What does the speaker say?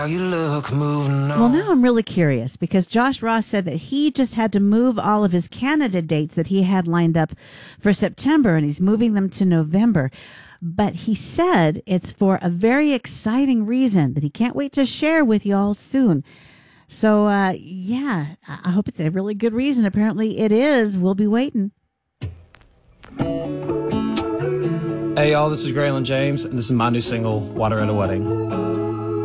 You look moving on. Well, now I'm really curious because Josh Ross said that he just had to move all of his Canada dates that he had lined up for September, and he's moving them to November. But he said it's for a very exciting reason that he can't wait to share with you all soon. So, yeah, I hope it's a really good reason. Apparently it is. We'll be waiting. Hey, y'all, this is Graylin James, and this is my new single, Water at a Wedding.